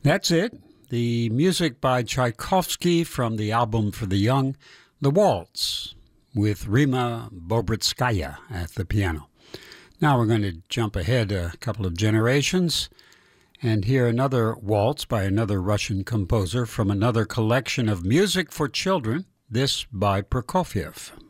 That's it. The music by Tchaikovsky from the album for the young, The Waltz, with Rima Bobritskaya at the piano. Now we're going to jump ahead a couple of generations and hear another waltz by another Russian composer from another collection of music for children, this by Prokofiev.